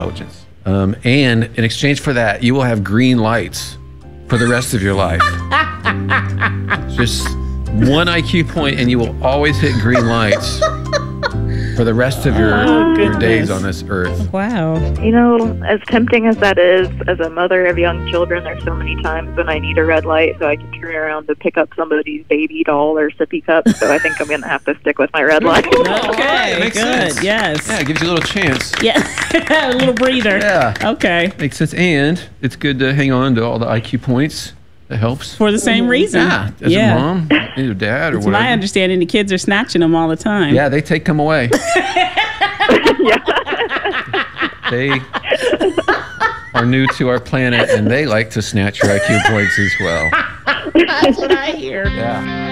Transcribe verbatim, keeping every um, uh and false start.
intelligence. Um, and in exchange for that, you will have green lights for the rest of your life. Just one I Q point and you will always hit green lights for the rest of your, Oh, your days goodness. on this earth. Wow. You know, as tempting as that is, as a mother of young children, there's so many times when I need a red light so I can turn around to pick up somebody's baby doll or sippy cup. So I think I'm going to have to stick with my red light. Okay, Makes good. sense. Yes. Yeah, it gives you a little chance. Yeah. A little breather. Yeah. Okay. Makes sense. And it's good to hang on to all the I Q points. That helps. For the same reason. Yeah. As yeah. a mom, either dad or It's whatever. my understanding the kids are snatching them all the time. Yeah, they take them away. Yeah. They are new to our planet and they like to snatch your I Q points as well. That's what I hear. Yeah.